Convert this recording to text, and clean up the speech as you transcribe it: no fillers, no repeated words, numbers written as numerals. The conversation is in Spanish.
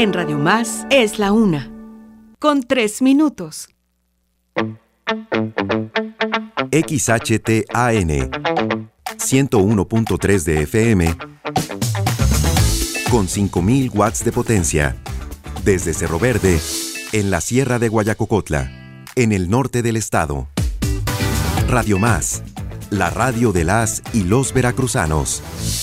En Radio Más es la 1, con 3 minutos. XHTAN 101.3 de FM con 5.000 watts de potencia. Desde Cerro Verde, en la Sierra de Guayacocotla, en el norte del estado. Radio Más, la radio de las y los veracruzanos.